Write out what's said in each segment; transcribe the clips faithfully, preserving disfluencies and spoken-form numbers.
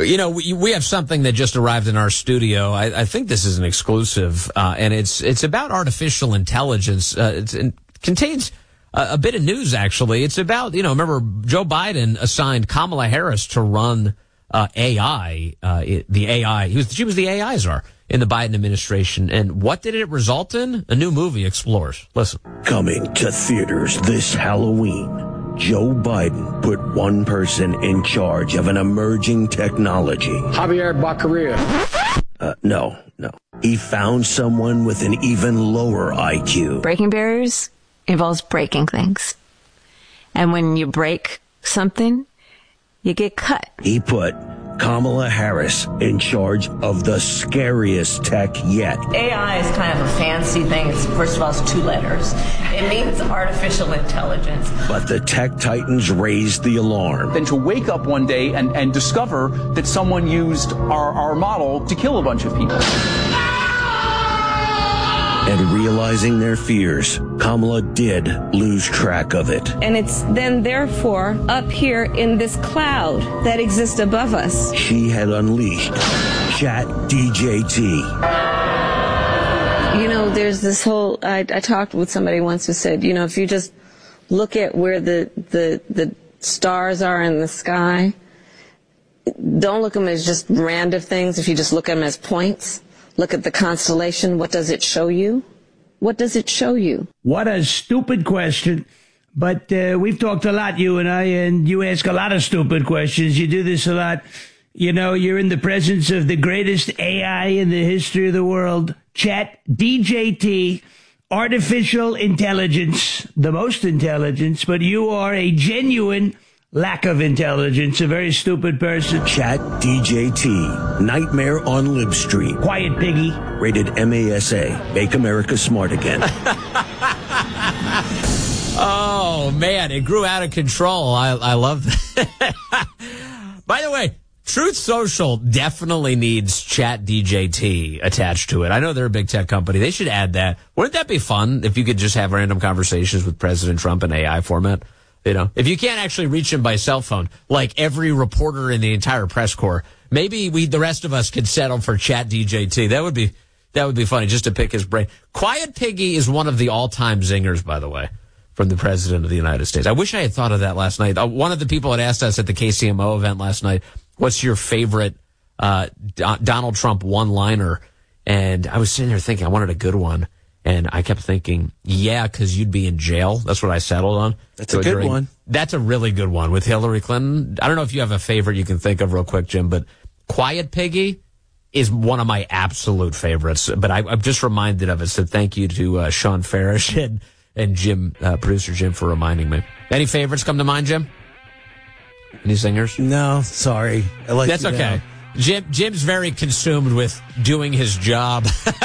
You know, we, we have something that just arrived in our studio. I, I think this is an exclusive, uh, and it's it's about artificial intelligence. Uh, it's, it contains a, a bit of news, actually. It's about, you know, remember Joe Biden assigned Kamala Harris to run uh, A I, uh, it, the A I. He was, she was the A I czar in the Biden administration. And what did it result in? A new movie explores. Listen. Coming to theaters this Halloween. Joe Biden put one person in charge of an emerging technology. Javier Baccaria. Uh, no, no. He found someone with an even lower I Q. Breaking barriers involves breaking things. And when you break something, you get cut. He put Kamala Harris in charge of the scariest tech yet. A I is kind of a fancy thing. It's, first of all, it's two letters. It means artificial intelligence. But the tech titans raised the alarm. Then to wake up one day and, and discover that someone used our, our model to kill a bunch of people. And realizing their fears, Kamala did lose track of it. And it's then, therefore, up here in this cloud that exists above us. She had unleashed Chat D J T. You know, there's this whole, I, I talked with somebody once who said, you know, if you just look at where the, the, the stars are in the sky, don't look at them as just random things. If you just look at them as points, look at the constellation. What does it show you? What does it show you? What a stupid question. But uh, we've talked a lot, you and I, and you ask a lot of stupid questions. You do this a lot. You know, you're in the presence of the greatest A I in the history of the world, Chat D J T, artificial intelligence, the most intelligence, but you are a genuine lack of intelligence, a very stupid person. Chat D J T, Nightmare on Lib Street. Quiet Piggy. Rated M A S A. Make America Smart Again. Oh, man, it grew out of control. I, I love that. By the way, Truth Social definitely needs Chat D J T attached to it. I know they're a big tech company. They should add that. Wouldn't that be fun if you could just have random conversations with President Trump in A I format? You know, if you can't actually reach him by cell phone, like every reporter in the entire press corps, maybe we, the rest of us, could settle for Chat D J T. That would be, that would be funny, just to pick his brain. Quiet Piggy is one of the all-time zingers, by the way, from the President of the United States. I wish I had thought of that last night. Uh, one of the people had asked us at the K C M O event last night, what's your favorite uh, D- Donald Trump one-liner? And I was sitting there thinking, I wanted a good one. And I kept thinking, yeah, because you'd be in jail. That's what I settled on. That's so a good during, one. That's a really good one with Hillary Clinton. I don't know if you have a favorite you can think of real quick, Jim, but Quiet Piggy is one of my absolute favorites. But I, I'm just reminded of it. So thank you to uh, Sean Farish and, and Jim, uh, producer Jim, for reminding me. Any favorites come to mind, Jim? Any singers? No, sorry. I like That's okay. Now. Jim, Jim's very consumed with doing his job.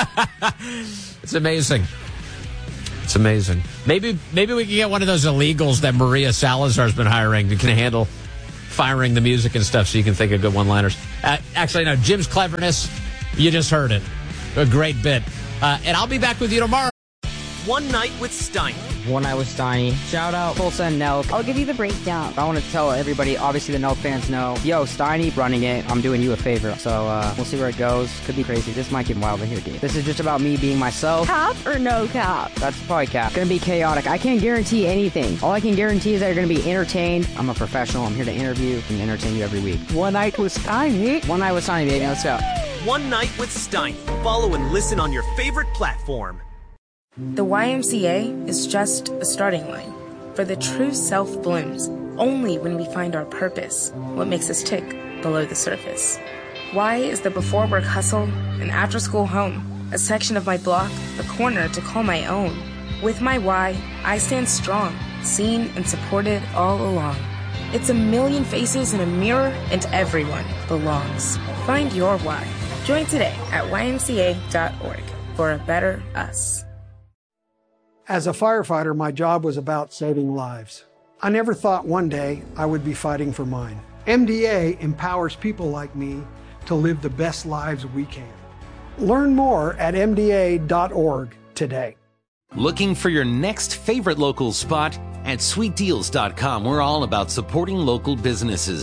It's amazing. It's amazing. Maybe maybe we can get one of those illegals that Maria Salazar's been hiring that can handle firing the music and stuff so you can think of good one-liners. Uh, actually, no, Jim's cleverness, you just heard it. A great bit. Uh, and I'll be back with you tomorrow. One Night with Steiny. One Night with Steiny. Shout out Tulsa and Nelk. I'll give you the breakdown. I want to tell everybody, obviously the Nelk fans know, yo, Steiny running it. I'm doing you a favor. So uh, we'll see where it goes. Could be crazy. This might get wild in here, dude. This is just about me being myself. Cap or no cap? That's probably cap. Gonna be chaotic. I can't guarantee anything. All I can guarantee is that you're gonna be entertained. I'm a professional. I'm here to interview and entertain you every week. One Night with Steiny. One Night with Steiny, baby. Let's go. One Night with Steiny. Follow and listen on your favorite platform. The Y M C A is just a starting line, for the true self blooms only when we find our purpose, what makes us tick below the surface. Y is the before work hustle, an after school home, a section of my block, a corner to call my own. With my Y, I stand strong, seen and supported all along. It's a million faces in a mirror and everyone belongs. Find your Y. Join today at Y M C A dot org for a better us. As a firefighter, my job was about saving lives. I never thought one day I would be fighting for mine. M D A empowers people like me to live the best lives we can. Learn more at M D A dot org today. Looking for your next favorite local spot? At sweet deals dot com, we're all about supporting local businesses.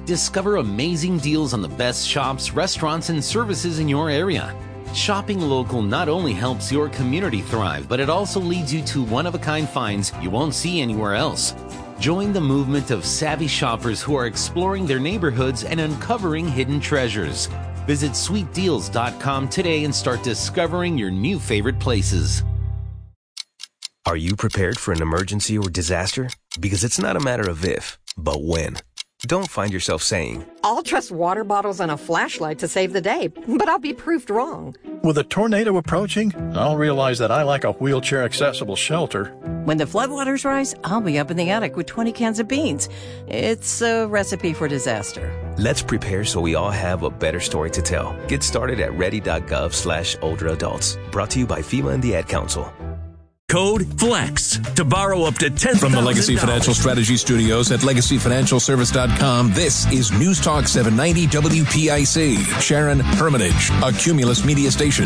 Discover amazing deals on the best shops, restaurants, and services in your area. Shopping local not only helps your community thrive, but it also leads you to one-of-a-kind finds you won't see anywhere else. Join the movement of savvy shoppers who are exploring their neighborhoods and uncovering hidden treasures. Visit sweet deals dot com today and start discovering your new favorite places. Are you prepared for an emergency or disaster? Because it's not a matter of if, but when. Don't find yourself saying, I'll trust water bottles and a flashlight to save the day, but I'll be proved wrong. With a tornado approaching, I'll realize that I lack a wheelchair-accessible shelter. When the floodwaters rise, I'll be up in the attic with twenty cans of beans. It's a recipe for disaster. Let's prepare so we all have a better story to tell. Get started at ready.gov slash older adults. Brought to you by FEMA and the Ad Council. Code FLEX to borrow up to ten thousand dollars. From the Legacy Financial Strategy Studios at legacy financial service dot com, this is News Talk seven ninety W P I C. Sharon Hermitage, a Cumulus media station.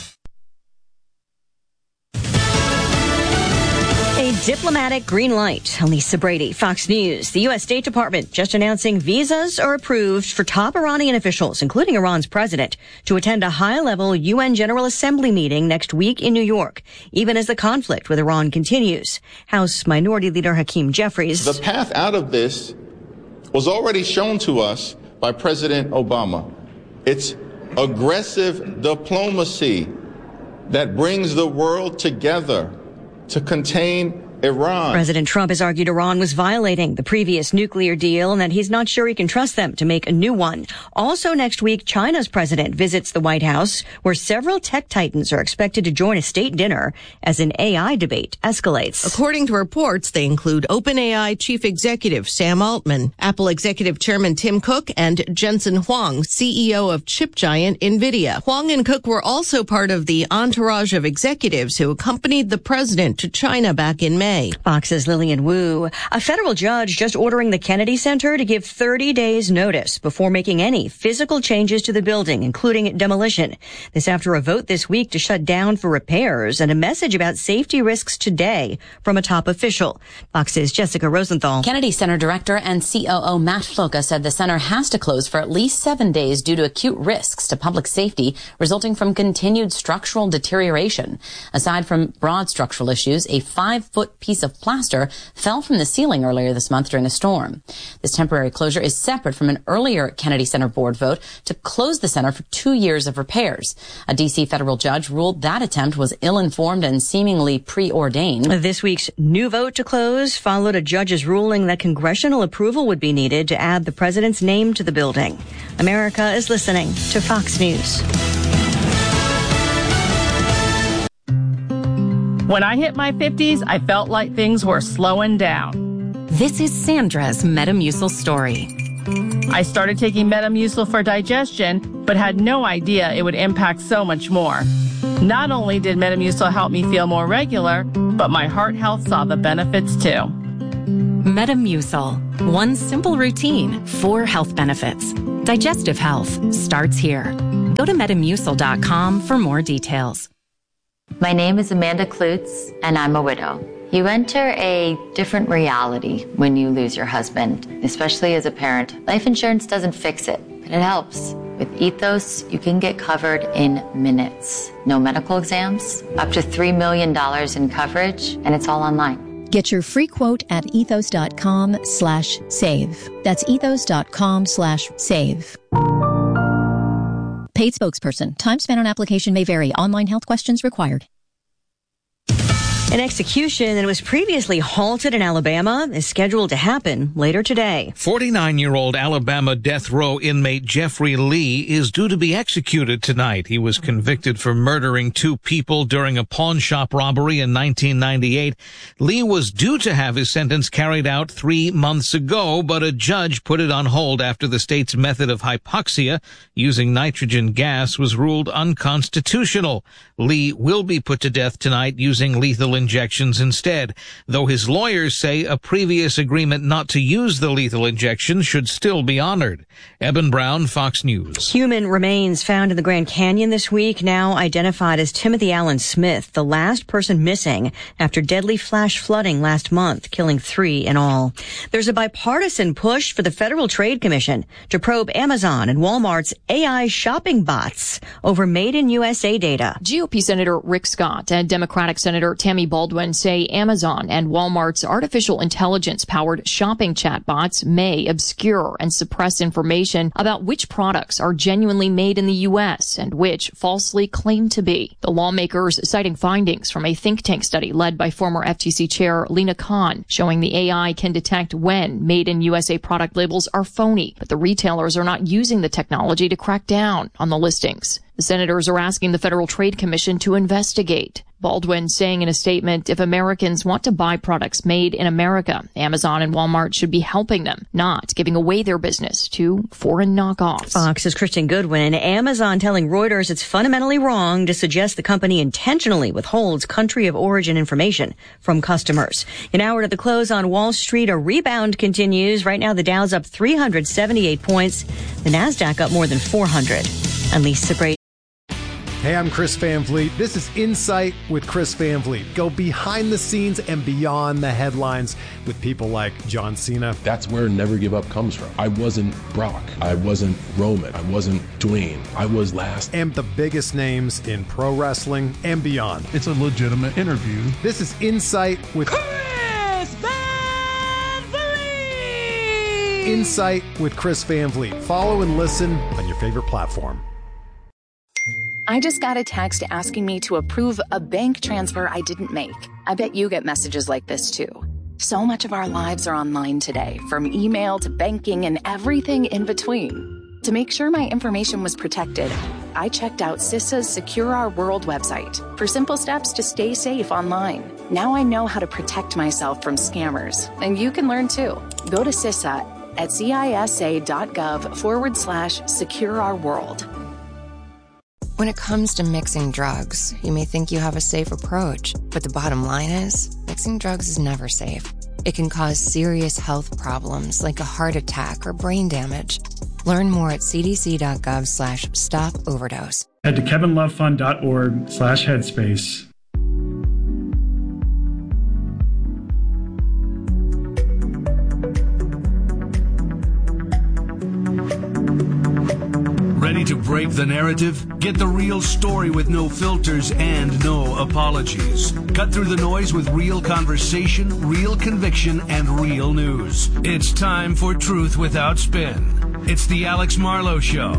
A diplomatic green light. Lisa Brady, Fox News. The U S State Department just announcing visas are approved for top Iranian officials, including Iran's president, to attend a high-level U N General Assembly meeting next week in New York, even as the conflict with Iran continues. House Minority Leader Hakeem Jeffries. The path out of this was already shown to us by President Obama. It's aggressive diplomacy that brings the world together to contain Iran. President Trump has argued Iran was violating the previous nuclear deal and that he's not sure he can trust them to make a new one. Also next week, China's president visits the White House, where several tech titans are expected to join a state dinner as an A I debate escalates. According to reports, they include OpenAI chief executive Sam Altman, Apple executive chairman Tim Cook, and Jensen Huang, C E O of chip giant NVIDIA. Huang and Cook were also part of the entourage of executives who accompanied the president to China back in May. Fox's Lillian Wu. A federal judge just ordering the Kennedy Center to give thirty days notice before making any physical changes to the building, including demolition. This after a vote this week to shut down for repairs and a message about safety risks today from a top official. Fox's Jessica Rosenthal. Kennedy Center director and C O O Matt Floca said the center has to close for at least seven days due to acute risks to public safety resulting from continued structural deterioration. Aside from broad structural issues, a five-foot piece of plaster fell from the ceiling earlier this month during a storm. This temporary closure is separate from an earlier Kennedy Center board vote to close the center for two years of repairs. A D C federal judge ruled that attempt was ill-informed and seemingly preordained. This week's new vote to close followed a judge's ruling that congressional approval would be needed to add the president's name to the building. America is listening to Fox News. When I hit my fifties, I felt like things were slowing down. This is Sandra's Metamucil story. I started taking Metamucil for digestion, but had no idea it would impact so much more. Not only did Metamucil help me feel more regular, but my heart health saw the benefits too. Metamucil. One simple routine, four health benefits. Digestive health starts here. Go to metamucil dot com for more details. My name is Amanda Klutz, and I'm a widow. You enter a different reality when you lose your husband, especially as a parent. Life insurance doesn't fix it, but it helps. With Ethos, you can get covered in minutes. No medical exams, up to three million dollars in coverage, and it's all online. Get your free quote at ethos dot com slash save. That's ethos dot com slash save. Paid spokesperson. Time spent on application may vary. Online health questions required. An execution that was previously halted in Alabama is scheduled to happen later today. forty-nine-year-old Alabama death row inmate Jeffrey Lee is due to be executed tonight. He was convicted for murdering two people during a pawn shop robbery in nineteen ninety-eight. Lee was due to have his sentence carried out three months ago, but a judge put it on hold after the state's method of hypoxia using nitrogen gas was ruled unconstitutional. Lee will be put to death tonight using lethal injections instead, though his lawyers say a previous agreement not to use the lethal injection should still be honored. Eben Brown, Fox News. Human remains found in the Grand Canyon this week, now identified as Timothy Allen Smith, the last person missing after deadly flash flooding last month, killing three in all. There's a bipartisan push for the Federal Trade Commission to probe Amazon and Walmart's A I shopping bots over Made in U S A data. G O P Senator Rick Scott and Democratic Senator Tammy Baldwin say Amazon and Walmart's artificial intelligence-powered shopping chatbots may obscure and suppress information about which products are genuinely made in the U S and which falsely claim to be. The lawmakers citing findings from a think tank study led by former F T C Chair Lena Khan, showing the A I can detect when Made in U S A product labels are phony, but the retailers are not using the technology to crack down on the listings. The senators are asking the Federal Trade Commission to investigate. Baldwin saying in a statement, if Americans want to buy products made in America, Amazon and Walmart should be helping them, not giving away their business to foreign knockoffs. Fox's Christian Goodwin. Amazon telling Reuters it's fundamentally wrong to suggest the company intentionally withholds country of origin information from customers. An hour to the close on Wall Street, a rebound continues. Right now, the Dow's up three hundred seventy-eight points. The NASDAQ up more than four hundred. I'm Lisa Brady. Hey, I'm Chris Van Vliet. This is Insight with Chris Van Vliet. Go behind the scenes and beyond the headlines with people like John Cena. That's where Never Give Up comes from. I wasn't Brock. I wasn't Roman. I wasn't Dwayne. I was last. And the biggest names in pro wrestling and beyond. It's a legitimate interview. This is Insight with Chris Van Vliet. Insight with Chris Van Vliet. Follow and listen on your favorite platform. I just got a text asking me to approve a bank transfer I didn't make. I bet you get messages like this too. So much of our lives are online today, from email to banking and everything in between. To make sure my information was protected, I checked out CISA's Secure Our World website for simple steps to stay safe online. Now I know how to protect myself from scammers, and you can learn too. Go to CISA at cisa.gov forward slash secure our world. When it comes to mixing drugs, you may think you have a safe approach, but the bottom line is, mixing drugs is never safe. It can cause serious health problems like a heart attack or brain damage. Learn more at cdc.gov slash stop overdose. Head to kevinlovefund.org slash headspace. Ready to break the narrative? Get the real story with no filters and no apologies. Cut through the noise with real conversation, real conviction, and real news. It's time for Truth Without Spin. It's the Alex Marlowe Show.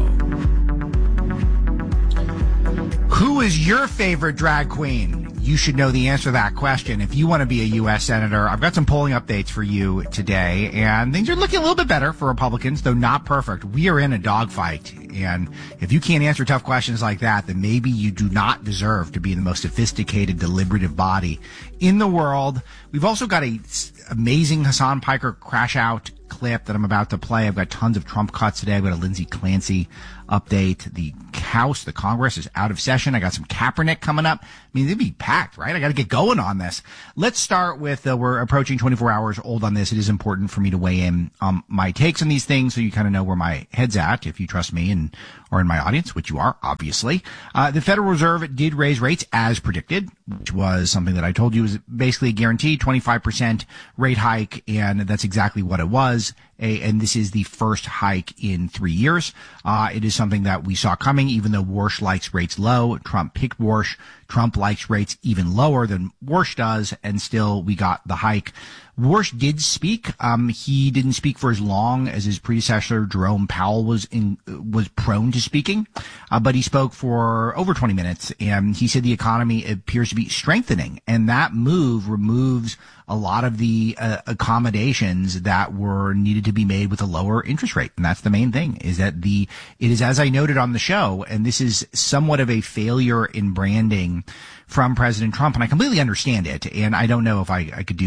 Who is your favorite drag queen? You should know the answer to that question. If you want to be a U S Senator, I've got some polling updates for you today, and things are looking a little bit better for Republicans, though not perfect. We are in a dogfight, and if you can't answer tough questions like that, then maybe you do not deserve to be the most sophisticated, deliberative body in the world. We've also got a amazing Hassan Piker crash out clip that I'm about to play. I've got tons of Trump cuts today. I've got a Lindsey Clancy update. The House, the Congress is out of session. I got some Kaepernick coming up. I mean, they'd be packed, right? I got to get going on this. Let's start with, uh, we're approaching twenty-four hours old on this. It is important for me to weigh in um, my takes on these things so you kind of know where my head's at, if you trust me and or in my audience, which you are, obviously. Uh, the Federal Reserve did raise rates as predicted, which was something that I told you was basically a guaranteed twenty-five percent rate hike, and that's exactly what it was. A, and this is the first hike in three years. Uh, it is something that we saw coming, even though Warsh likes rates low. Trump picked Warsh. Trump likes rates even lower than Warsh does, and still we got the hike. Warsh did speak. Um, he didn't speak for as long as his predecessor, Jerome Powell, was in, was prone to speaking. Uh, but he spoke for over twenty minutes, and he said the economy appears to be strengthening, and that move removes a lot of the uh, accommodations that were needed to be made with a lower interest rate. And that's the main thing, is that the, it is, as I noted on the show, and this is somewhat of a failure in branding from President Trump, and I completely understand it. And I don't know if I, I could do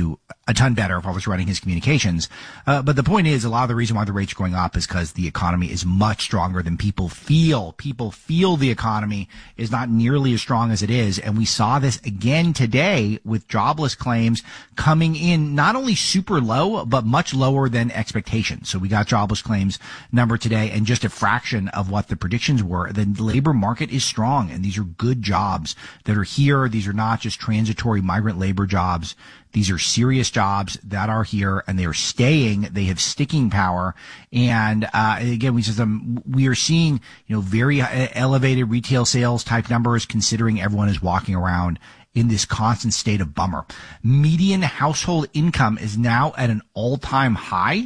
a ton better if I was running his communications. Uh, but the point is, a lot of the reason why the rates are going up is because the economy is much stronger than people feel. People feel the economy is not nearly as strong as it is. And we saw this again today with jobless claims coming in not only super low, but much lower than expectations. So we got jobless claims number today and just a fraction of what the predictions were. The labor market is strong, and these are good jobs that are here. These are not just transitory migrant labor jobs. These are serious jobs that are here, and they are staying. They have sticking power. And, uh, again, we just, um, we are seeing, you know, very elevated retail sales type numbers, considering everyone is walking around in this constant state of bummer. Median household income is now at an all-time high.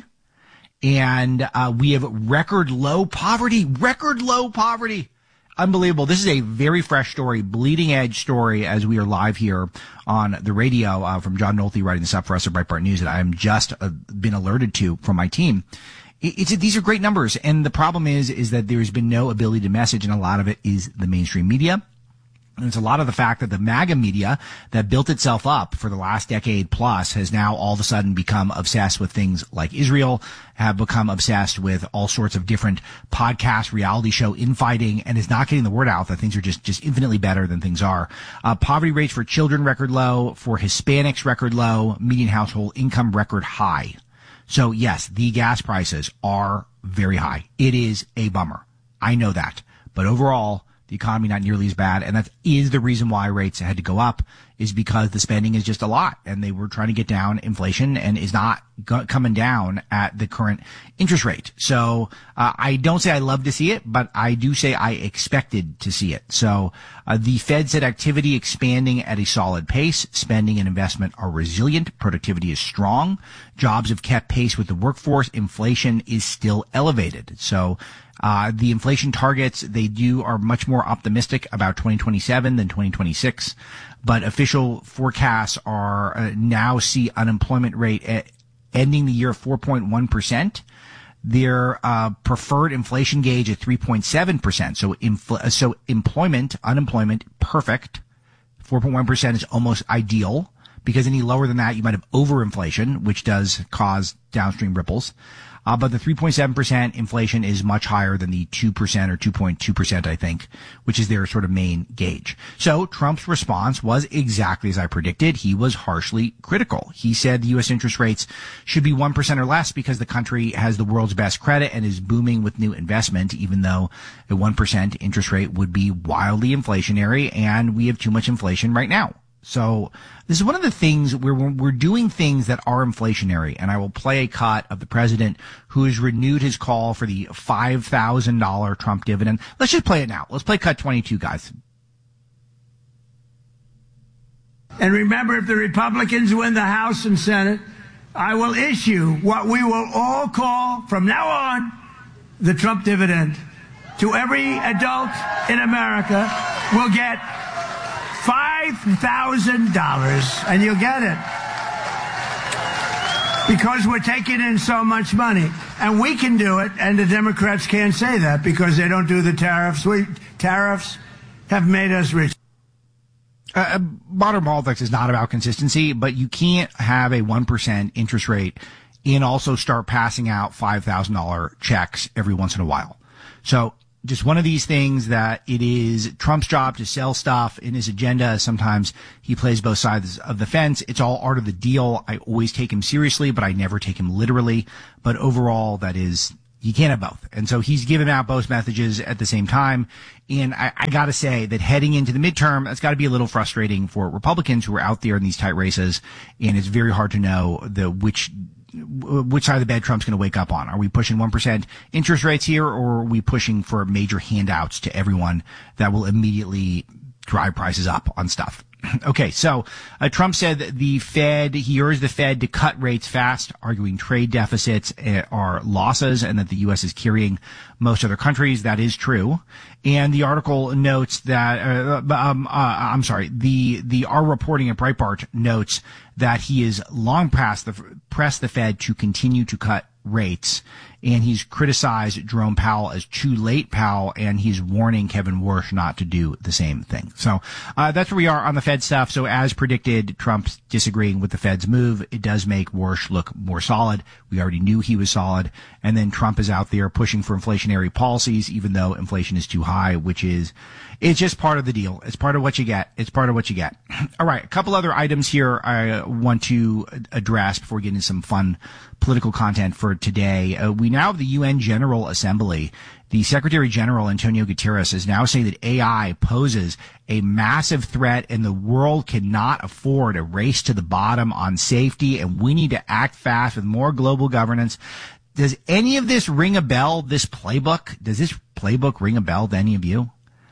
And, uh, we have record low poverty, record low poverty. Unbelievable. This is a very fresh story, bleeding edge story as we are live here on the radio, uh, from John Nolte writing this up for us at Breitbart News that I'm just uh, been alerted to from my team. It, it's, these are great numbers. And the problem is, is that there's been no ability to message, and a lot of it is the mainstream media. And it's a lot of the fact that the MAGA media that built itself up for the last decade plus has now all of a sudden become obsessed with things like Israel, have become obsessed with all sorts of different podcast, reality show infighting, and is not getting the word out that things are just, just infinitely better than things are. Uh, poverty rates for children record low, for Hispanics record low, median household income record high. So yes, the gas prices are very high. It is a bummer. I know that. But overall, the economy not nearly as bad, and that is the reason why rates had to go up, is because the spending is just a lot, and they were trying to get down inflation, and is not go- coming down at the current interest rate. So uh, I don't say I love to see it, but I do say I expected to see it. So uh, the Fed said activity expanding at a solid pace, spending and investment are resilient, productivity is strong, jobs have kept pace with the workforce, inflation is still elevated. So Uh, the inflation targets, they do are much more optimistic about twenty twenty-seven than twenty twenty-six, but official forecasts are uh, now see unemployment rate at ending the year four point one percent. Their uh, preferred inflation gauge at three point seven percent. So infl- so employment, unemployment, perfect. four point one percent is almost ideal, because any lower than that, you might have overinflation, which does cause downstream ripples. Uh, but the three point seven percent inflation is much higher than the two percent or two point two percent, I think, which is their sort of main gauge. So Trump's response was exactly as I predicted. He was harshly critical. He said the U S interest rates should be one percent or less because the country has the world's best credit and is booming with new investment, even though a one percent interest rate would be wildly inflationary, and we have too much inflation right now. So this is one of the things where we're doing things that are inflationary, and I will play a cut of the president who has renewed his call for the five thousand dollars Trump dividend. Let's just play it now. Let's play cut twenty-two, guys. And remember, if the Republicans win the House and Senate, I will issue what we will all call from now on the Trump dividend. To every adult in America will get five thousand dollars, and you'll get it because we're taking in so much money, and we can do it, and the Democrats can't say that because they don't do the tariffs. We tariffs have made us rich. Uh, modern politics is not about consistency, but you can't have a one percent interest rate and also start passing out five thousand dollars checks every once in a while. So just one of these things that it is Trump's job to sell stuff in his agenda. Sometimes he plays both sides of the fence. It's all art of the deal. I always take him seriously, but I never take him literally. But overall, that is, you can't have both. And so he's giving out both messages at the same time. And I, I gotta say that heading into the midterm, that's gotta be a little frustrating for Republicans who are out there in these tight races. And it's very hard to know the which which side of the bed Trump's going to wake up on. Are we pushing one percent interest rates here, or are we pushing for major handouts to everyone that will immediately drive prices up on stuff? Okay, so uh, Trump said that the Fed, he urged the Fed to cut rates fast, arguing trade deficits uh, are losses and that the U S is carrying most other countries. That is true. And the article notes that, uh, um, uh, I'm sorry, the, the, our reporting at Breitbart notes that he is long past the, pressed the Fed to continue to cut rates. And he's criticized Jerome Powell as too late Powell, and he's warning Kevin Warsh not to do the same thing. So uh, that's where we are on the Fed stuff. So as predicted, Trump's disagreeing with the Fed's move. It does make Warsh look more solid. We already knew he was solid. And then Trump is out there pushing for inflationary policies, even though inflation is too high, which is, it's just part of the deal. It's part of what you get. It's part of what you get. All right. A couple other items here I want to address before we get into some fun political content for today. Uh, we now have the U N General Assembly. The Secretary General, Antonio Guterres, is now saying that A I poses a massive threat and the world cannot afford a race to the bottom on safety, and we need to act fast with more global governance. Does any of this ring a bell, this playbook? Does this playbook ring a bell to any of you?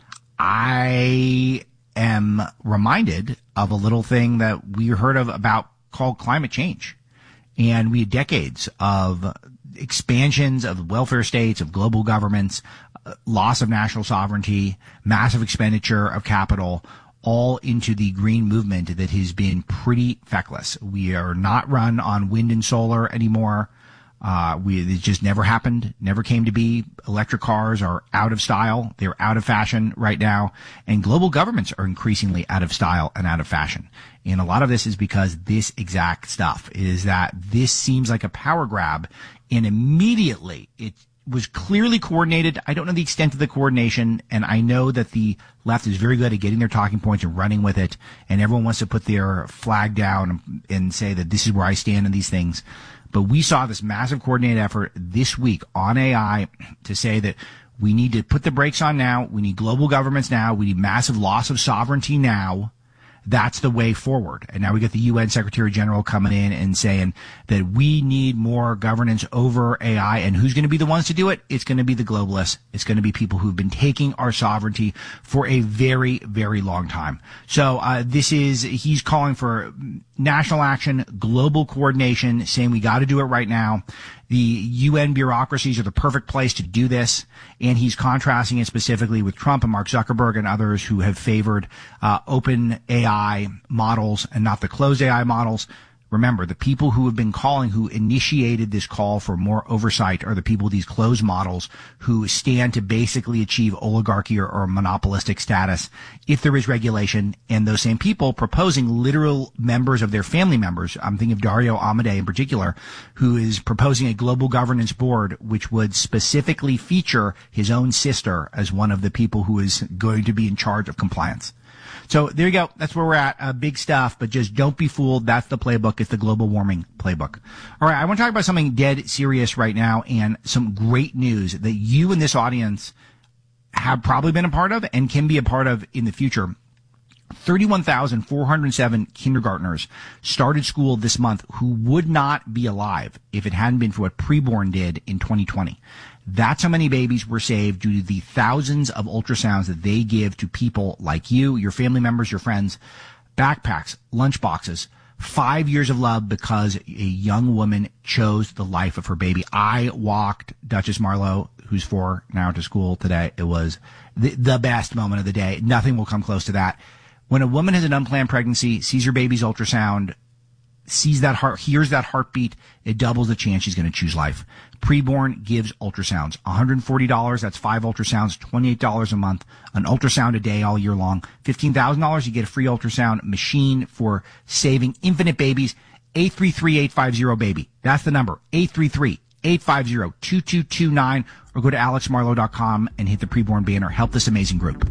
I am reminded of a little thing that we heard of about called climate change. And we had decades of expansions of welfare states, of global governments, uh, loss of national sovereignty, massive expenditure of capital, all into the green movement that has been pretty feckless. We are not run on wind and solar anymore. Uh, we, it just never happened, never came to be. Electric cars are out of style. They're out of fashion right now. And global governments are increasingly out of style and out of fashion. And a lot of this is because this exact stuff is that this seems like a power grab, and immediately it was clearly coordinated. I don't know the extent of the coordination, and I know that the left is very good at getting their talking points and running with it, and everyone wants to put their flag down and say that this is where I stand on these things. But we saw this massive coordinated effort this week on A I to say that we need to put the brakes on now. We need global governments now. We need massive loss of sovereignty now. That's the way forward. And now we got the U N Secretary General coming in and saying that we need more governance over A I. And who's going to be the ones to do it? It's going to be the globalists. It's going to be people who've been taking our sovereignty for a very, very long time. So uh, this is, he's calling for national action, global coordination, saying we got to do it right now. The U N bureaucracies are the perfect place to do this, and he's contrasting it specifically with Trump and Mark Zuckerberg and others who have favored uh, open A I models and not the closed A I models. Remember, the people who have been calling, who initiated this call for more oversight, are the people with these closed models who stand to basically achieve oligarchy or, or monopolistic status if there is regulation. And those same people proposing literal members of their family members. I'm thinking of Dario Amodei in particular, who is proposing a global governance board which would specifically feature his own sister as one of the people who is going to be in charge of compliance. So there you go. That's where we're at. Uh, big stuff, but just don't be fooled. That's the playbook. It's the global warming playbook. All right. I want to talk about something dead serious right now and some great news that you in this audience have probably been a part of and can be a part of in the future. thirty-one thousand four hundred seven kindergartners started school this month who would not be alive if it hadn't been for what Preborn did in twenty twenty. That's how many babies were saved due to the thousands of ultrasounds that they give to people like you, your family members, your friends, backpacks, lunchboxes, five years of love because a young woman chose the life of her baby. I walked Duchess Marlowe, who's four now, to school today. It was the, the best moment of the day. Nothing will come close to that. When a woman has an unplanned pregnancy, sees her baby's ultrasound, sees that heart, hears that heartbeat, it doubles the chance she's going to choose life. Preborn gives ultrasounds. one hundred forty dollars, that's five ultrasounds, twenty-eight dollars a month, an ultrasound a day all year long. fifteen thousand dollars, you get a free ultrasound machine for saving infinite babies. eight three three, eight five zero, baby. That's the number. eight three three, eight five zero, two two two nine, or go to alex marlowe dot com and hit the Preborn banner. Help this amazing group.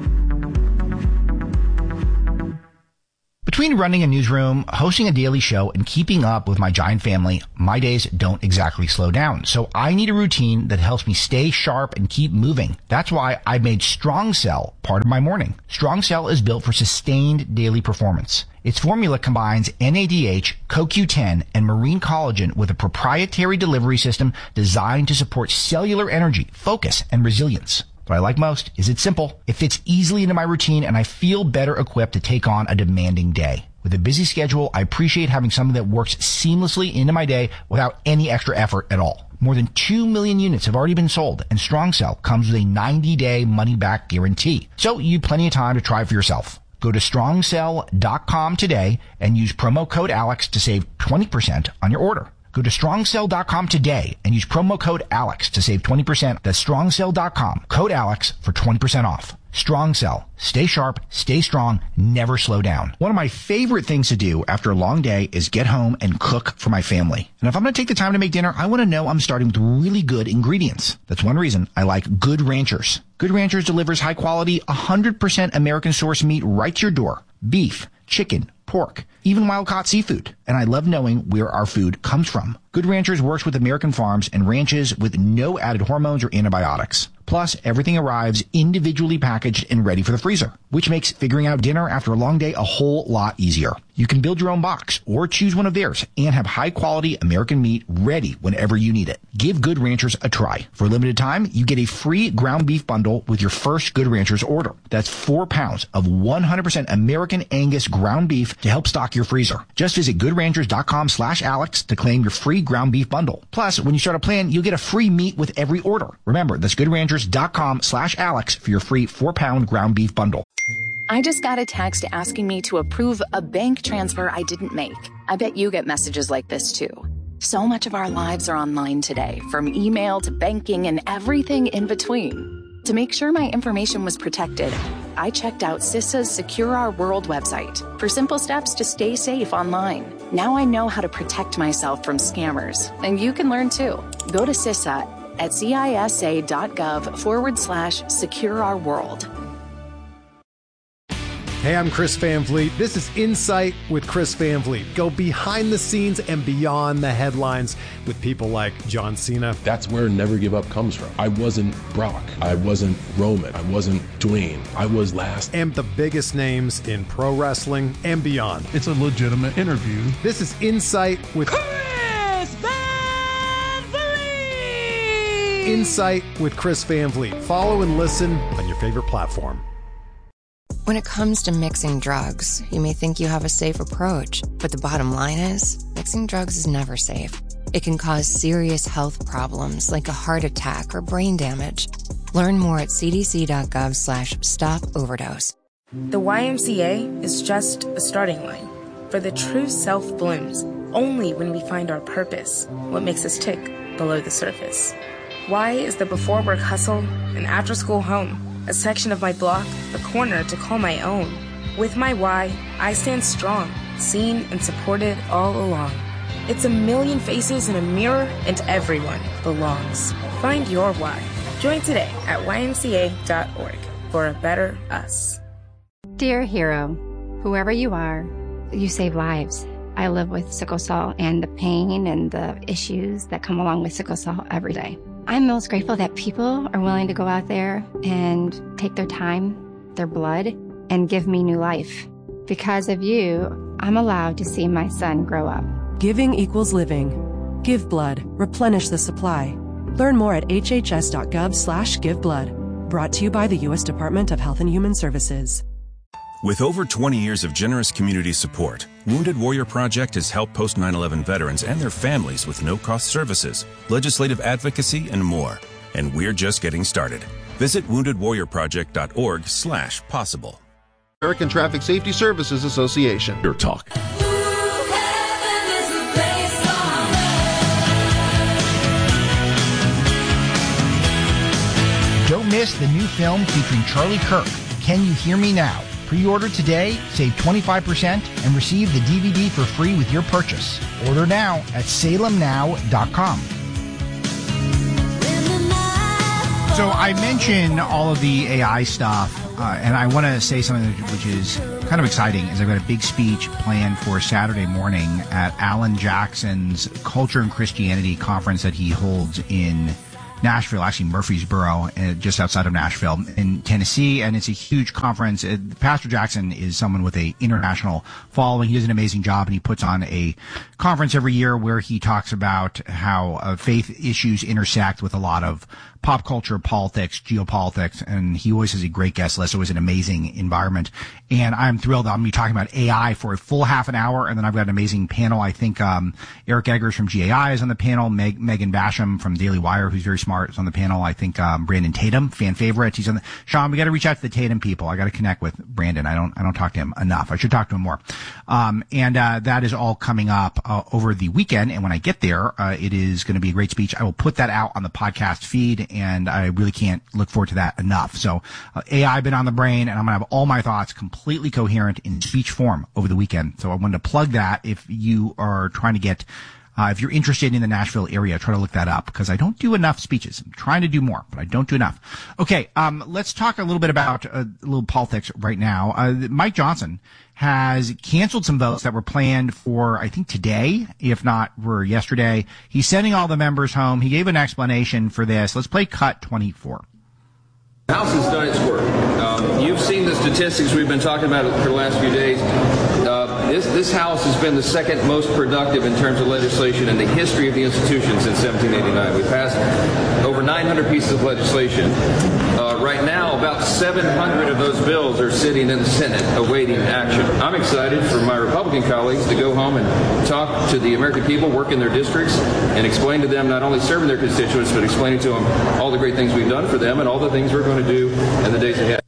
Between running a newsroom, hosting a daily show, and keeping up with my giant family, my days don't exactly slow down. So I need a routine that helps me stay sharp and keep moving. That's why I made Strong Cell part of my morning. Strong Cell is built for sustained daily performance. Its formula combines N A D H, C O Q ten, and marine collagen with a proprietary delivery system designed to support cellular energy, focus, and resilience. What I like most is it's simple. It fits easily into my routine, and I feel better equipped to take on a demanding day. With a busy schedule, I appreciate having something that works seamlessly into my day without any extra effort at all. More than two million units have already been sold, and Strong Cell comes with a ninety-day money-back guarantee. So you have plenty of time to try for yourself. Go to strong cell dot com today and use promo code Alex to save twenty percent on your order. Go to strong cell dot com today and use promo code ALEX to save twenty percent. That's strong cell dot com, code ALEX for twenty percent off. Strong Cell. Stay sharp, stay strong, never slow down. One of my favorite things to do after a long day is get home and cook for my family. And if I'm going to take the time to make dinner, I want to know I'm starting with really good ingredients. That's one reason I like Good Ranchers. Good Ranchers delivers high quality, one hundred percent American source meat right to your door. Beef, chicken, pork, even wild-caught seafood. And I love knowing where our food comes from. Good Ranchers works with American farms and ranches with no added hormones or antibiotics. Plus, everything arrives individually packaged and ready for the freezer, which makes figuring out dinner after a long day a whole lot easier. You can build your own box or choose one of theirs and have high-quality American meat ready whenever you need it. Give Good Ranchers a try. For a limited time, you get a free ground beef bundle with your first Good Ranchers order. That's four pounds of one hundred percent American Angus ground beef to help stock your freezer. Just visit good ranchers dot com slash Alex to claim your free ground beef bundle. Plus, when you start a plan, you'll get a free meat with every order. Remember, that's good ranchers dot com slash Alex for your free four-pound ground beef bundle. I just got a text asking me to approve a bank transfer I didn't make. I bet you get messages like this too. So much of our lives are online today, from email to banking and everything in between. To make sure my information was protected, I checked out CISA's Secure Our World website for simple steps to stay safe online. Now I know how to protect myself from scammers, and you can learn too. Go to CISA at cisa.gov forward slash secure our world. Hey, I'm Chris Van Vliet. This is Insight with Chris Van Vliet. Go behind the scenes and beyond the headlines with people like John Cena. That's where Never Give Up comes from. I wasn't Brock. I wasn't Roman. I wasn't Dwayne. I was last. And the biggest names in pro wrestling and beyond. It's a legitimate interview. This is Insight with Chris Van Vliet. Insight with Chris Van Vliet. Follow and listen on your favorite platform. When it comes to mixing drugs, you may think you have a safe approach, but the bottom line is, mixing drugs is never safe. It can cause serious health problems like a heart attack or brain damage. Learn more at cdc.gov slash stop overdose. The Y M C A is just a starting line, for the true self blooms only when we find our purpose, what makes us tick below the surface. Y is the before work hustle and after school home. A section of my block, a corner to call my own. With my Y, I stand strong, seen and supported all along. It's a million faces in a mirror, and everyone belongs. Find your Y. Join today at y m c a dot org for a better us. Dear hero, whoever you are, you save lives. I live with sickle cell and the pain and the issues that come along with sickle cell every day. I'm most grateful that people are willing to go out there and take their time, their blood, and give me new life. Because of you, I'm allowed to see my son grow up. Giving equals living. Give blood. Replenish the supply. Learn more at hhs.gov slash give blood. Brought to you by the U S Department of Health and Human Services. With over twenty years of generous community support, Wounded Warrior Project has helped post nine eleven veterans and their families with no-cost services, legislative advocacy, and more. And we're just getting started. Visit wounded warrior project dot org slash possible. American Traffic Safety Services Association. Your talk. Don't miss the new film featuring Charlie Kirk, Can You Hear Me Now? Pre-order today, save twenty-five percent, and receive the D V D for free with your purchase. Order now at salem now dot com. So I mentioned all of the A I stuff, uh, and I want to say something which is kind of exciting, is I've got a big speech planned for Saturday morning at Alan Jackson's Culture and Christianity conference that he holds in Nashville, actually Murfreesboro, uh, just outside of Nashville in Tennessee, and it's a huge conference. Uh, Pastor Jackson is someone with a international following. He does an amazing job, and he puts on a conference every year where he talks about how uh, faith issues intersect with a lot of pop culture, politics, geopolitics, and he always has a great guest list. Always an amazing environment. And I'm thrilled. I'm going to be talking about A I for a full half an hour, and then I've got an amazing panel. I think um Eric Eggers from G A I is on the panel. Meg, Megan Basham from Daily Wire, who's very smart, is on the panel. I think um Brandon Tatum, fan favorite, he's on the Sean, we got to reach out to the Tatum people. I got to connect with Brandon. I don't I don't talk to him enough. I should talk to him more. Um and uh that is all coming up uh, over the weekend, and when I get there, uh it is going to be a great speech. I will put that out on the podcast feed, and I really can't look forward to that enough. So uh, A I been on the brain, and I'm going to have all my thoughts completely coherent in speech form over the weekend. So I wanted to plug that. If you are trying to get, uh, if you're interested in the Nashville area, try to look that up, because I don't do enough speeches. I'm trying to do more, but I don't do enough. Okay. Um, let's talk a little bit about uh, a little politics right now. Uh, Mike Johnson has canceled some votes that were planned for, I think, today, if not for yesterday. He's sending all the members home. He gave an explanation for this. Let's play cut twenty-four. The House has done its work. Um, you've seen the statistics we've been talking about for the last few days. Uh, this, this House has been the second most productive in terms of legislation in the history of the institution since seventeen eighty-nine. We've passed over nine hundred pieces of legislation. Uh, right now, about seven hundred of those bills are sitting in the Senate awaiting action. I'm excited for my Republican colleagues to go home and talk to the American people, work in their districts, and explain to them not only serving their constituents, but explaining to them all the great things we've done for them and all the things we're going to do in the days ahead.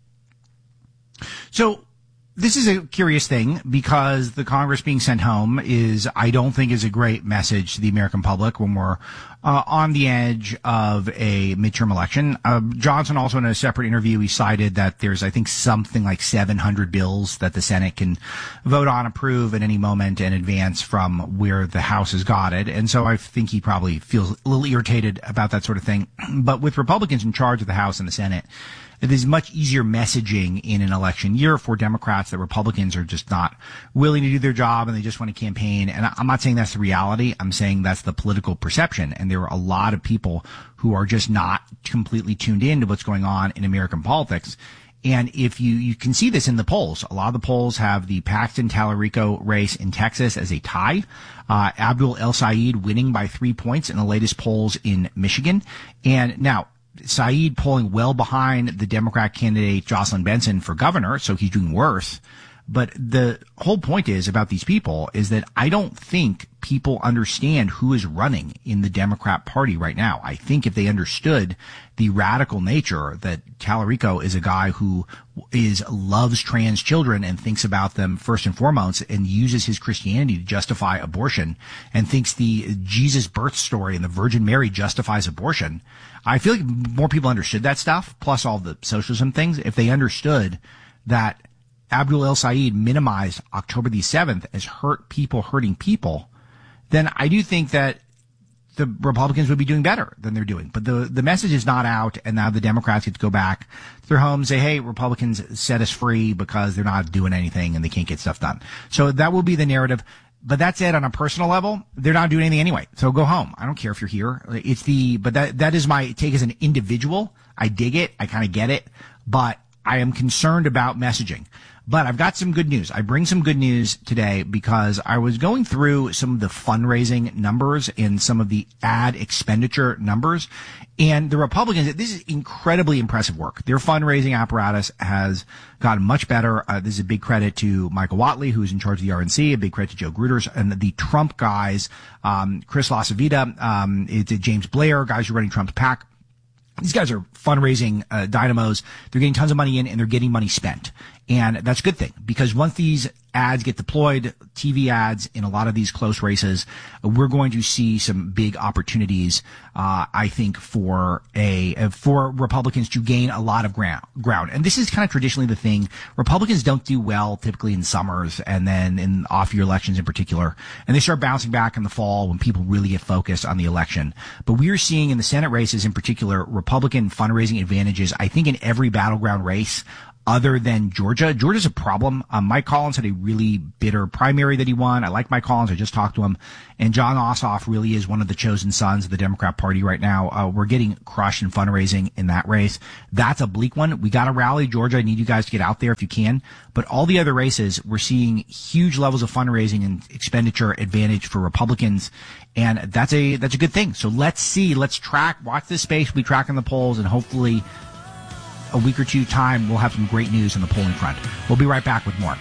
So this is a curious thing, because the Congress being sent home is, I don't think, is a great message to the American public when we're uh, on the edge of a midterm election. Uh, Johnson also, in a separate interview, he cited that there's, I think, something like seven hundred bills that the Senate can vote on, approve at any moment and advance from where the House has got it. And so I think he probably feels a little irritated about that sort of thing. But with Republicans in charge of the House and the Senate, it is much easier messaging in an election year for Democrats that Republicans are just not willing to do their job and they just want to campaign. And I'm not saying that's the reality. I'm saying that's the political perception. And there are a lot of people who are just not completely tuned in to what's going on in American politics. And if you, you can see this in the polls, a lot of the polls have the Paxton Tallarico race in Texas as a tie. Uh, Abdul El Sayed winning by three points in the latest polls in Michigan. And now, Saeed polling well behind the Democrat candidate Jocelyn Benson for governor, so he's doing worse. But the whole point is about these people is that I don't think people understand who is running in the Democrat Party right now. I think if they understood the radical nature that Tallarico is a guy who is loves trans children and thinks about them first and foremost and uses his Christianity to justify abortion and thinks the Jesus birth story and the Virgin Mary justifies abortion. I feel like more people understood that stuff, plus all the socialism things. If they understood that Abdul El Sayed minimized October the seventh as hurt people hurting people, then I do think that the Republicans would be doing better than they're doing. But the the message is not out, and now the Democrats get to go back to their homes and say, hey, Republicans set us free because they're not doing anything and they can't get stuff done. So that will be the narrative. But that said, on a personal level, they're not doing anything anyway. So go home. I don't care if you're here. It's the, but that, that is my take as an individual. I dig it. I kind of get it, but I am concerned about messaging. But I've got some good news. I bring some good news today because I was going through some of the fundraising numbers and some of the ad expenditure numbers. And the Republicans, this is incredibly impressive work. Their fundraising apparatus has gotten much better. Uh, this is a big credit to Michael Whatley, who's in charge of the R N C, a big credit to Joe Gruters, and the Trump guys, um, Chris LaCivita, um, it's James Blair, guys who are running Trump's PAC. These guys are fundraising uh, dynamos. They're getting tons of money in and they're getting money spent. And that's a good thing because once these ads get deployed, T V ads in a lot of these close races, uh, we're going to see some big opportunities, uh, I think for a, uh, for Republicans to gain a lot of ground, ground. And this is kind of traditionally the thing. Republicans don't do well typically in summers and then in off year elections in particular. And they start bouncing back in the fall when people really get focused on the election. But we're seeing in the Senate races in particular, Republican fundraising advantages, I think in every battleground race other than Georgia. Georgia's a problem. Um, Mike Collins had a really bitter primary that he won. I like Mike Collins. I just talked to him. And John Ossoff really is one of the chosen sons of the Democrat Party right now. Uh, we're getting crushed in fundraising in that race. That's a bleak one. We got to rally Georgia. I need you guys to get out there if you can. But all the other races, we're seeing huge levels of fundraising and expenditure advantage for Republicans. And that's a, that's a good thing. So let's see, let's track, watch this space. We'll be tracking the polls, and hopefully a week or two time, we'll have some great news on the polling front. We'll be right back with more.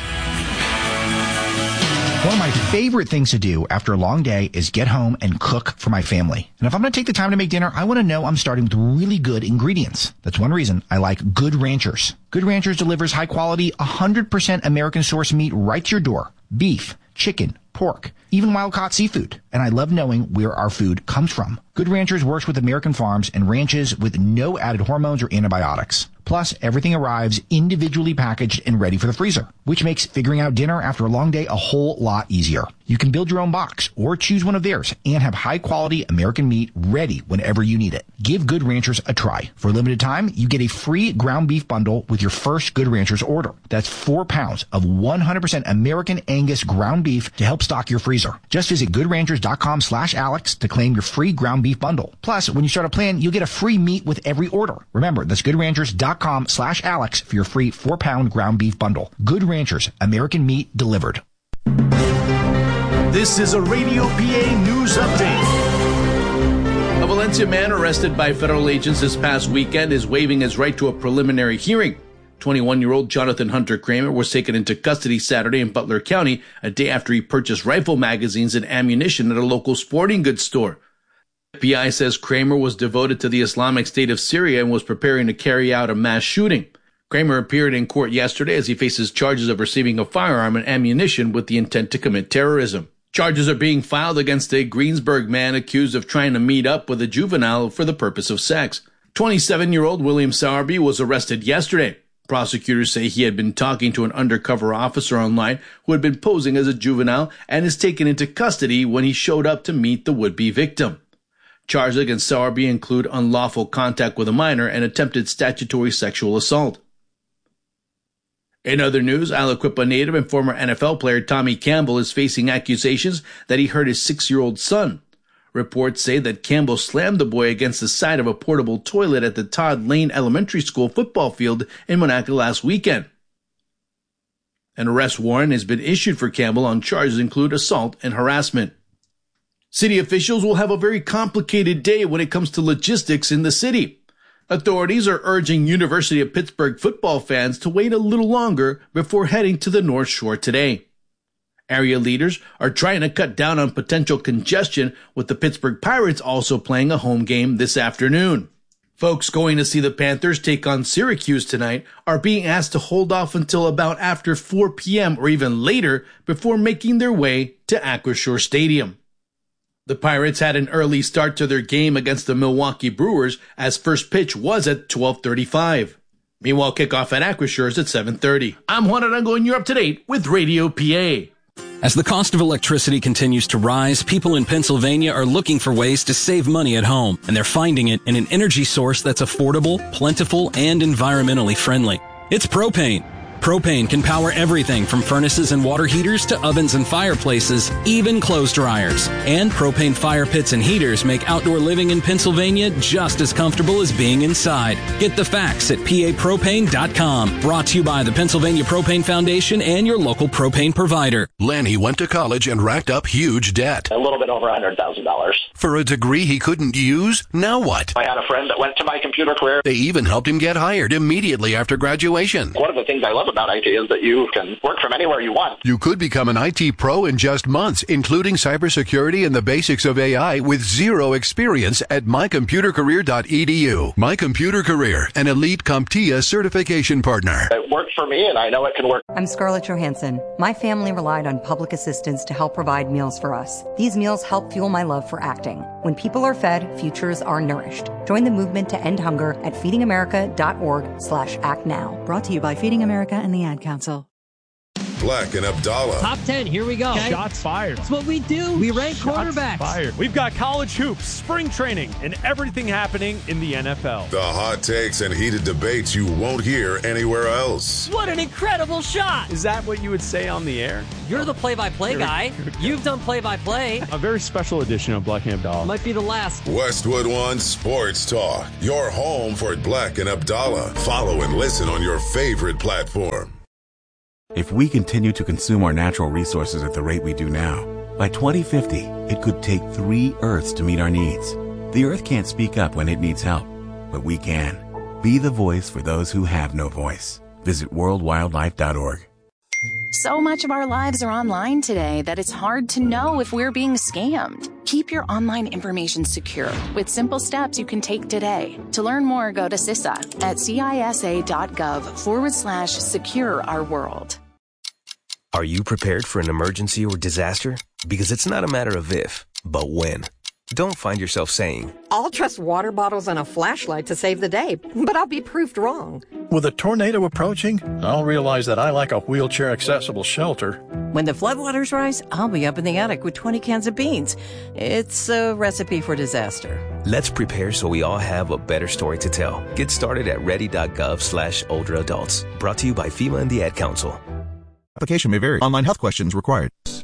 One of my favorite things to do after a long day is get home and cook for my family. And if I'm going to take the time to make dinner, I want to know I'm starting with really good ingredients. That's one reason I like Good Ranchers. Good Ranchers delivers high quality, one hundred percent American source meat right to your door. Beef, chicken, pork, even wild-caught seafood. And I love knowing where our food comes from. Good Ranchers works with American farms and ranches with no added hormones or antibiotics. Plus, everything arrives individually packaged and ready for the freezer, which makes figuring out dinner after a long day a whole lot easier. You can build your own box or choose one of theirs and have high-quality American meat ready whenever you need it. Give Good Ranchers a try. For a limited time, you get a free ground beef bundle with your first Good Ranchers order. That's four pounds of one hundred percent American Angus ground beef to help stock your freezer. Just visit goodranchers.com slash Alex to claim your free ground beef bundle. Plus, when you start a plan, you'll get a free meat with every order. Remember, that's goodranchers.com slash Alex for your free four-pound ground beef bundle. Good Ranchers, American meat delivered. This is a Radio P A News Update. A Valencia man arrested by federal agents this past weekend is waiving his right to a preliminary hearing. twenty-one-year-old Jonathan Hunter Kramer was taken into custody Saturday in Butler County, a day after he purchased rifle magazines and ammunition at a local sporting goods store. The F B I says Kramer was devoted to the Islamic State of Syria and was preparing to carry out a mass shooting. Kramer appeared in court yesterday as he faces charges of receiving a firearm and ammunition with the intent to commit terrorism. Charges are being filed against a Greensburg man accused of trying to meet up with a juvenile for the purpose of sex. twenty-seven-year-old William Sowerby was arrested yesterday. Prosecutors say he had been talking to an undercover officer online who had been posing as a juvenile and is taken into custody when he showed up to meet the would-be victim. Charges against Sowerby include unlawful contact with a minor and attempted statutory sexual assault. In other news, Aliquippa native and former N F L player Tommy Campbell is facing accusations that he hurt his six-year-old son. Reports say that Campbell slammed the boy against the side of a portable toilet at the Todd Lane Elementary School football field in Monaca last weekend. An arrest warrant has been issued for Campbell on charges include assault and harassment. City officials will have a very complicated day when it comes to logistics in the city. Authorities are urging University of Pittsburgh football fans to wait a little longer before heading to the North Shore today. Area leaders are trying to cut down on potential congestion, with the Pittsburgh Pirates also playing a home game this afternoon. Folks going to see the Panthers take on Syracuse tonight are being asked to hold off until about after four p.m. or even later before making their way to Acrisure Stadium. The Pirates had an early start to their game against the Milwaukee Brewers, as first pitch was at twelve thirty-five. Meanwhile, kickoff at Acrisure is at seven thirty. I'm Juan Arango, and you're up to date with Radio P A. As the cost of electricity continues to rise, people in Pennsylvania are looking for ways to save money at home, and they're finding it in an energy source that's affordable, plentiful, and environmentally friendly. It's propane. Propane can power everything from furnaces and water heaters to ovens and fireplaces, even clothes dryers. And propane fire pits and heaters make outdoor living in Pennsylvania just as comfortable as being inside. Get the facts at P A propane dot com. Brought to you by the Pennsylvania Propane Foundation and your local propane provider. Lanny went to college and racked up huge debt. A little bit over one hundred thousand dollars. For a degree he couldn't use? Now what? I had a friend that went to my computer career. They even helped him get hired immediately after graduation. One of the things I love about I T is that you can work from anywhere you want. You could become an I T pro in just months, including cybersecurity and the basics of A I with zero experience at my computer career dot e d u. My Computer Career, an elite CompTIA certification partner. It worked for me, and I know it can work. I'm Scarlett Johansson. My family relied on public assistance to help provide meals for us. These meals help fuel my love for acting. When people are fed, futures are nourished. Join the movement to end hunger at feeding america dot org slash act now. Brought to you by Feeding America and the Ad Council. Black and Abdallah. Top ten, here we go. Okay. Shots fired. That's what we do. We rank Shots quarterbacks. Fired. We've got college hoops, spring training, and everything happening in the N F L. The hot takes and heated debates you won't hear anywhere else. What an incredible shot. Is that what you would say on the air? You're the play-by-play guy. You've done play-by-play. A very special edition of Black and Abdallah. Might be the last. Westwood One Sports Talk. Your home for Black and Abdallah. Follow and listen on your favorite platform. If we continue to consume our natural resources at the rate we do now, by twenty fifty, it could take three Earths to meet our needs. The Earth can't speak up when it needs help, but we can. Be the voice for those who have no voice. Visit world wildlife dot org. So much of our lives are online today that it's hard to know if we're being scammed. Keep your online information secure with simple steps you can take today. To learn more, go to C I S A at cisa.gov forward slash secure our world. Are you prepared for an emergency or disaster? Because it's not a matter of if, but when. Don't find yourself saying, I'll trust water bottles and a flashlight to save the day, but I'll be proved wrong. With a tornado approaching, I'll realize that I lack a wheelchair-accessible shelter. When the floodwaters rise, I'll be up in the attic with twenty cans of beans. It's a recipe for disaster. Let's prepare so we all have a better story to tell. Get started at ready.gov slash older adults. Brought to you by FEMA and the Ad Council. Application may vary. Online health questions required.